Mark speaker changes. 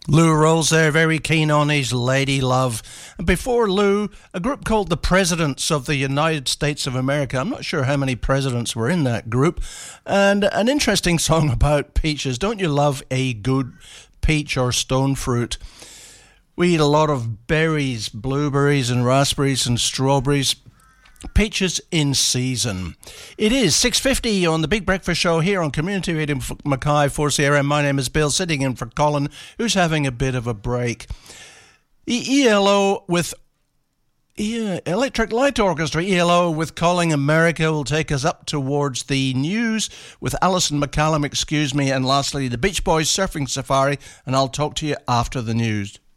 Speaker 1: Lou Rawls there, very keen on his lady love. And before Lou, a group called the Presidents of the United States of America. I'm not sure how many presidents were in that group. And an interesting song about peaches. Don't you love a good peach or stone fruit? We eat a lot of berries, blueberries and raspberries and strawberries. Peaches in season. It is 6:50 on the Big Breakfast Show here on Community Radio Mackay 4CRM. My name is Bill, sitting in for Colin, who's having a bit of a break. The ELO with Electric Light Orchestra, ELO with Calling America, will take us up towards the news with Alison McCallum, and lastly the Beach Boys Surfing Safari, and I'll talk to you after the news.